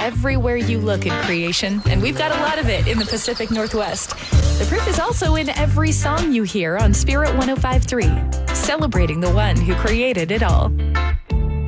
everywhere you look in creation, and we've got a lot of it in the Pacific Northwest. The proof is also in every song you hear on Spirit 105.3, celebrating the one who created it all.